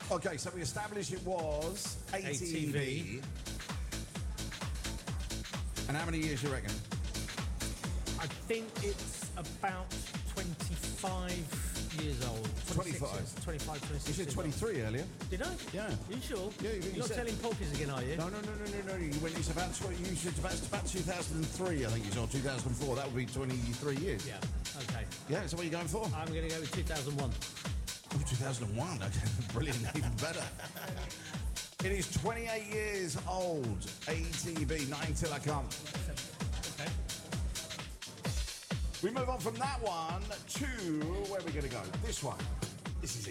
Okay, so we established it was ATV. And how many years do you reckon? I think it's about 25 years old. 25? 25, 26 You said years 23 earlier. old. Did I? Yeah. Are you sure? Yeah, You're not telling polkas again, are you? No. You went, it's about 20, you said about 2003, I think you said, 2004. That would be 23 years. Yeah, okay. Yeah, so what are you going for? I'm going to go with 2001. Oh, 2001. Okay. Brilliant, even better. It is 28 years old. ATV, 9 till I come. Okay. We move on from that one to where are we going to go? This one. This is